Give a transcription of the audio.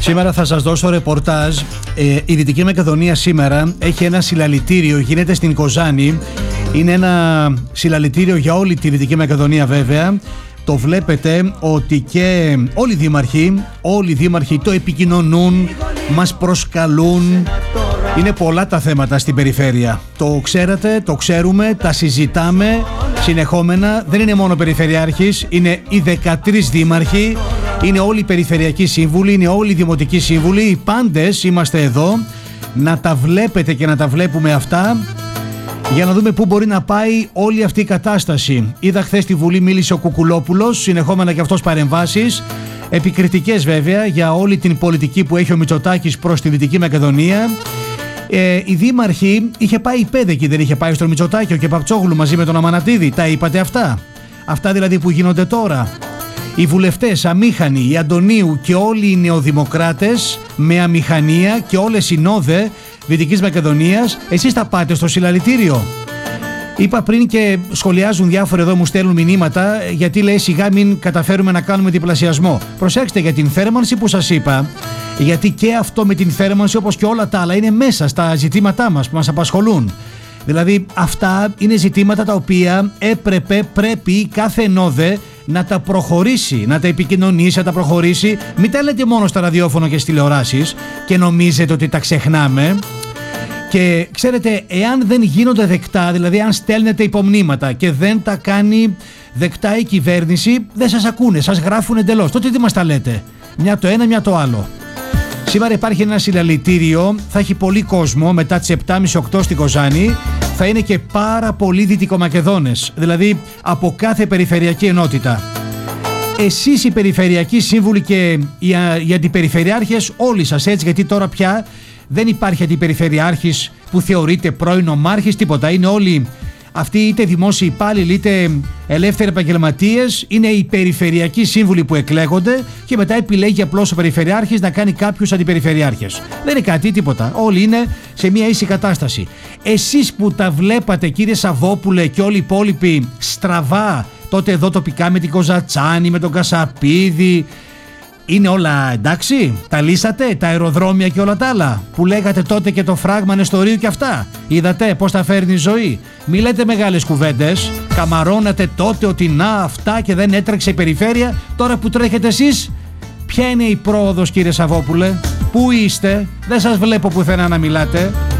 Σήμερα θα σας δώσω ρεπορτάζ. Η Δυτική Μακεδονία σήμερα έχει ένα συλλαλητήριο, γίνεται στην Κοζάνη. Είναι ένα συλλαλητήριο για όλη τη Δυτική Μακεδονία βέβαια. Το βλέπετε ότι και όλοι οι δήμαρχοι το επικοινωνούν, μας προσκαλούν. Είναι πολλά τα θέματα στην περιφέρεια. Το ξέρατε, το ξέρουμε, τα συζητάμε συνεχόμενα. Δεν είναι μόνο περιφερειάρχης, είναι οι 13 δήμαρχοι, είναι όλοι οι περιφερειακοί σύμβουλοι, είναι όλοι οι δημοτικοί σύμβουλοι. Οι πάντες είμαστε εδώ να τα βλέπετε και να τα βλέπουμε αυτά, για να δούμε πού μπορεί να πάει όλη αυτή η κατάσταση. Είδα χθες στη Βουλή μίλησε ο Κουκουλόπουλος, συνεχόμενα και αυτός παρεμβάσεις, επικριτικές βέβαια για όλη την πολιτική που έχει ο Μητσοτάκης προς τη Δυτική Μακεδονία. Οι δήμαρχοι, είχε πάει η Πέδεκη, δεν είχε πάει στο Μητσοτάκη, ο Κεπαπτσόγλου μαζί με τον Αμανατίδη, τα είπατε αυτά. Αυτά δηλαδή που γίνονται τώρα. Οι βουλευτές αμήχανοι, οι Αντωνίου και όλοι οι νεοδημοκράτες με αμηχανία και όλες οι νόδε Δυτικής Μακεδονίας, εσείς θα πάτε στο συλλαλητήριο. Είπα πριν και σχολιάζουν διάφοροι εδώ, μου στέλνουν μηνύματα, γιατί λέει σιγά μην καταφέρουμε να κάνουμε διπλασιασμό. Προσέξτε για την θέρμανση που σας είπα, γιατί και αυτό με την θέρμανση όπως και όλα τα άλλα είναι μέσα στα ζητήματά μας που μας απασχολούν. Δηλαδή αυτά είναι ζητήματα τα οποία πρέπει κάθε νόδε να τα προχωρήσει, να τα επικοινωνήσει, να τα προχωρήσει. Μην τα λέτε μόνο στα ραδιόφωνα και στις τηλεοράσεις και νομίζετε ότι τα ξεχνάμε. Και ξέρετε, εάν δεν γίνονται δεκτά, δηλαδή αν στέλνετε υπομνήματα και δεν τα κάνει δεκτά η κυβέρνηση, δεν σας ακούνε, σας γράφουν εντελώς. Τότε τι μας τα λέτε? Μια το ένα, μια το άλλο. Σήμερα υπάρχει ένα συλλαλητήριο, θα έχει πολύ κόσμο μετά τις 7.30-8 στην Κοζάνη. Θα είναι και πάρα πολλοί Δυτικομακεδόνες, δηλαδή από κάθε περιφερειακή ενότητα. Εσείς οι περιφερειακοί σύμβουλοι και οι αντιπεριφερειάρχες, όλοι σας έτσι, γιατί τώρα πια δεν υπάρχει αντιπεριφερειάρχης που θεωρείται πρώην ομάρχης, τίποτα. Είναι όλοι αυτοί είτε δημόσιοι υπάλληλοι είτε ελεύθεροι επαγγελματίες, είναι οι περιφερειακοί σύμβουλοι που εκλέγονται και μετά επιλέγει απλώς ο περιφερειάρχης να κάνει κάποιους αντιπεριφερειάρχες. Δεν είναι κάτι, τίποτα. Όλοι είναι σε μια ίση κατάσταση. Εσείς που τα βλέπατε, κύριε Σαββόπουλε, και όλοι οι υπόλοιποι στραβά, τότε εδώ τοπικά με την Κοζατσάνη, με τον Κασαπίδη, είναι όλα εντάξει? Τα λύσατε, τα αεροδρόμια και όλα τα άλλα που λέγατε τότε, και το φράγμα Νεστορίου και αυτά? Είδατε πώς τα φέρνει η ζωή? Μη λέτε μεγάλες κουβέντες. Καμαρώνατε τότε ότι να αυτά και δεν έτρεξε η περιφέρεια. Τώρα που τρέχετε εσείς, ποια είναι η πρόοδος, κύριε Σαββόπουλε? Πού είστε? Δεν σας βλέπω πουθενά να μιλάτε.